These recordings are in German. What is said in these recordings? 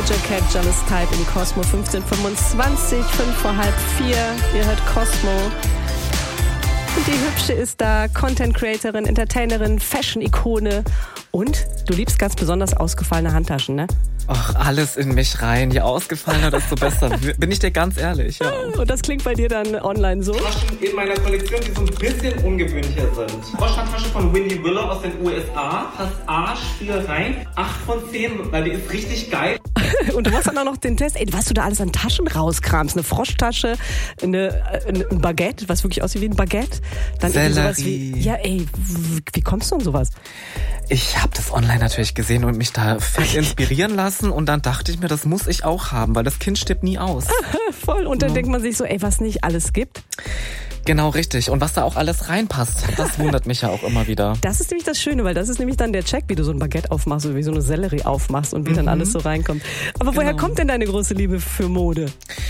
Doja Cat, Jealous Type in Cosmo 1525, 4:05. Ihr hört Cosmo. Und die Hübsche ist da, Content-Creatorin, Entertainerin, Fashion-Ikone. Und du liebst ganz besonders ausgefallene Handtaschen, ne? Ach, alles in mich rein. Je ausgefallener, desto besser. Bin ich dir ganz ehrlich, ja. Und das klingt bei dir dann online so? Taschen in meiner Kollektion, die so ein bisschen ungewöhnlicher sind. Froschhandtasche von Wendy Willow aus den USA. Passt Arsch, viel rein. 8 von 10, weil die ist richtig geil. Und du machst dann auch noch den Test. Ey, was du da alles an Taschen rauskramst. Eine Froschtasche, ein Baguette, was wirklich aussieht wie ein Baguette. Dann irgendwie sowas wie, ja ey, wie kommst du an sowas? Ich habe das online natürlich gesehen und mich da fett inspirieren lassen und dann dachte ich mir, das muss ich auch haben, weil das Kind stirbt nie aus. Voll, und dann denkt man sich so, ey, was nicht alles gibt. Genau, richtig. Und was da auch alles reinpasst, das wundert mich ja auch immer wieder. Das ist nämlich das Schöne, weil das ist nämlich dann der Check, wie du so ein Baguette aufmachst oder wie so eine Sellerie aufmachst und wie dann alles so reinkommt. Aber woher kommt denn deine große Liebe für Mode?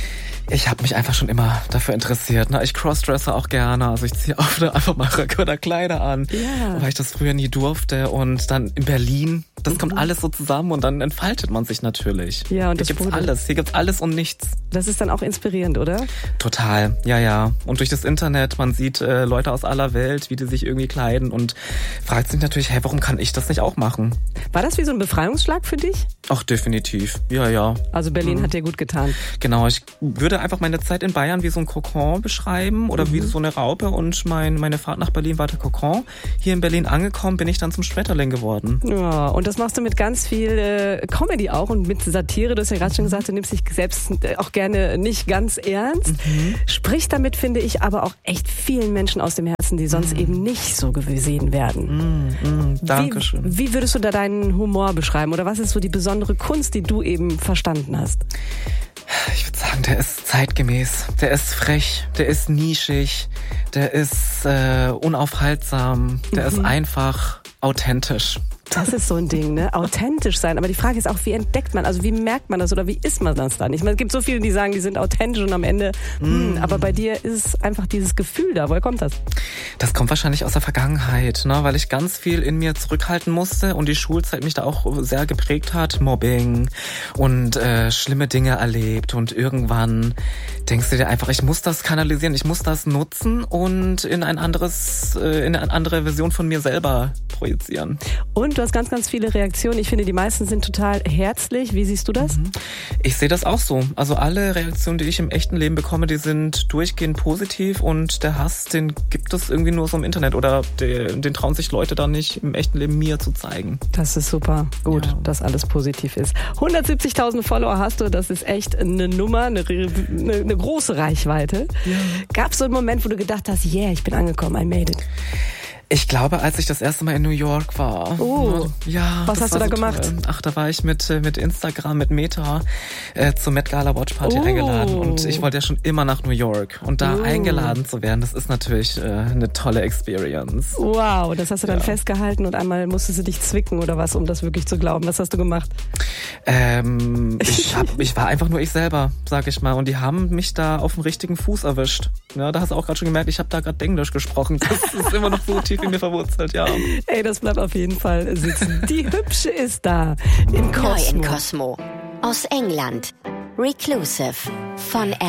Ich habe mich einfach schon immer dafür interessiert. Ne? Ich crossdresse auch gerne, also ich ziehe einfach mal Röcke oder Kleider an, weil ich das früher nie durfte. Und dann in Berlin, das kommt alles so zusammen und dann entfaltet man sich natürlich. Ja, und hier gibt's alles und nichts. Das ist dann auch inspirierend, oder? Total, ja. Und durch das Internet, man sieht Leute aus aller Welt, wie die sich irgendwie kleiden und fragt sich natürlich, hey, warum kann ich das nicht auch machen? War das wie so ein Befreiungsschlag für dich? Ach, definitiv, ja. Also Berlin hat dir gut getan. Genau, ich würde einfach meine Zeit in Bayern wie so ein Kokon beschreiben oder wie so eine Raupe und meine Fahrt nach Berlin war der Kokon. Hier in Berlin angekommen, bin ich dann zum Schmetterling geworden. Ja, und das machst du mit ganz viel Comedy auch und mit Satire. Du hast ja gerade schon gesagt, du nimmst dich selbst auch gerne nicht ganz ernst. Sprich damit, finde ich, aber auch echt vielen Menschen aus dem Herzen, die sonst eben nicht so gesehen werden. Dankeschön. Wie würdest du da deinen Humor beschreiben? Oder was ist so die besondere Kunst, die du eben verstanden hast? Ich würde sagen, der ist zeitgemäß, der ist frech, der ist nischig, der ist unaufhaltsam, der ist einfach authentisch. Das ist so ein Ding, ne? Authentisch sein. Aber die Frage ist auch, wie entdeckt man, also wie merkt man das oder wie ist man das dann? Ich meine, es gibt so viele, die sagen, die sind authentisch und am Ende, aber bei dir ist einfach dieses Gefühl da. Woher kommt das? Das kommt wahrscheinlich aus der Vergangenheit, ne? Weil ich ganz viel in mir zurückhalten musste und die Schulzeit mich da auch sehr geprägt hat. Mobbing und schlimme Dinge erlebt und irgendwann denkst du dir einfach, ich muss das kanalisieren, ich muss das nutzen und in eine andere Version von mir selber projizieren. Und du hast ganz, ganz viele Reaktionen. Ich finde, die meisten sind total herzlich. Wie siehst du das? Ich sehe das auch so. Also alle Reaktionen, die ich im echten Leben bekomme, die sind durchgehend positiv und der Hass, den gibt es irgendwie nur so im Internet oder den trauen sich Leute dann nicht im echten Leben mir zu zeigen. Das ist super gut, dass alles positiv ist. 170.000 Follower hast du, das ist echt eine Nummer, eine große Reichweite. Ja. Gab es so einen Moment, wo du gedacht hast, yeah, ich bin angekommen, I made it? Ich glaube, als ich das erste Mal in New York war. Oh, ja, was hast du da gemacht? Toll. Ach, da war ich mit Instagram, mit Meta zur Met Gala Watch Party eingeladen. Und ich wollte ja schon immer nach New York. Und da eingeladen zu werden, das ist natürlich eine tolle Experience. Wow, das hast du dann festgehalten und einmal musstest du dich zwicken oder was, um das wirklich zu glauben. Was hast du gemacht? Ich war einfach nur ich selber, sag ich mal. Und die haben mich da auf dem richtigen Fuß erwischt. Ja, da hast du auch gerade schon gemerkt, ich habe da gerade Englisch gesprochen. Das ist immer noch so tief in mir verwurzelt, ja. Ey, das bleibt auf jeden Fall sitzen. Die Hübsche ist da in Cosmo. Neu in Cosmo. Aus England. Reclusive von